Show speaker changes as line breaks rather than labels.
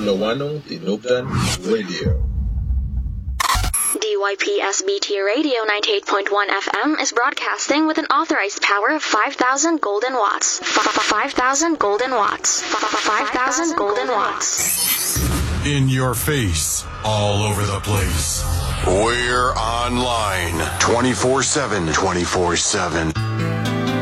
Loanong Tinubdan Radio.
DYPSBT Radio 98.1 FM is broadcasting with an authorized power of 5,000 golden watts. 5,000 golden watts. 5,000 golden watts.
In your face, all over the place.
We're online 24/7.